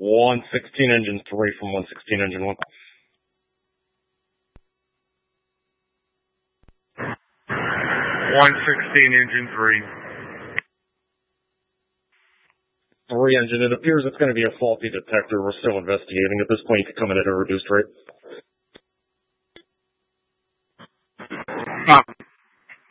116 engine 3 from 116 engine 1. 116 engine 3. 3 engine, it appears it's going to be a faulty detector. We're still investigating. At this point, you can come in at a reduced rate. Copy.